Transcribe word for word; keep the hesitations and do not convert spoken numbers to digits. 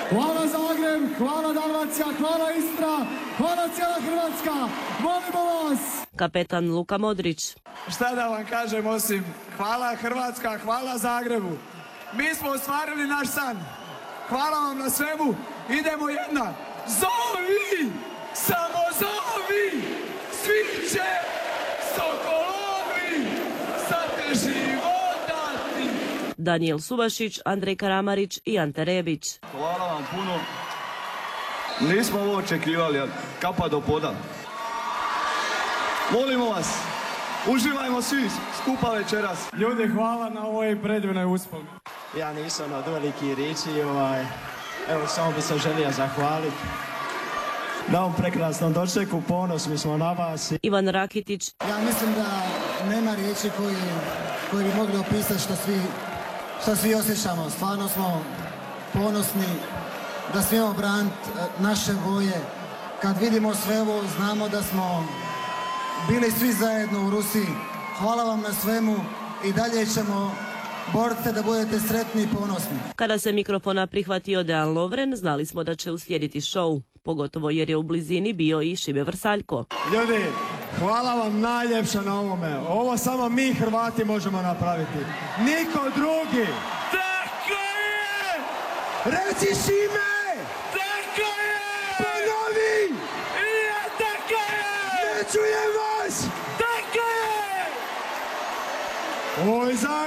Hvala Zagreb, hvala Dalmacija, hvala Istra, hvala cijela Hrvatska, volimo vas! Kapetan Luka Modrić. Šta da vam kažem osim hvala Hrvatska, hvala Zagrebu. Mi smo ostvarili naš san. Hvala vam na svemu. Idemo jedna. Zovi! Samo zovi! Svi će sokolovi sa te životati. Danijel Subašić, Andrej Karamarić i Ante Rebić. Hvala vam puno. Nismo ovo očekivali, ali kapa do poda. Molimo vas, uživajmo svi skupa večeras. Ljudi, hvala na ovoj predivnoj uspomeni. Ja nisam od veliki riječi, ovaj, evo samo bi se želio zahvaliti na ovom prekrasnom dočeku, ponosni smo na vas. Ivan Rakitić. Ja mislim da nema riječi koji, koji bi mogli opisati što svi, što svi osjećamo. Stvarno smo ponosni da smijemo braniti naše boje. Kad vidimo sve ovo, znamo da smo bili svi zajedno u Rusiji. Hvala vam na svemu i dalje ćemo boriti da budete sretni i ponosni. Kada se mikrofona prihvatio Dejan Lovren, znali smo da će uslijediti show, pogotovo jer je u blizini bio i Šime Vrsaljko. Ljudi, hvala vam najljepše na ovome. Ovo samo mi Hrvati možemo napraviti. Niko drugi. Tako je! Reci Šime! Tako je! Ponovi! Ja, tako je! Ne čujem vas! Tako je! Ovo je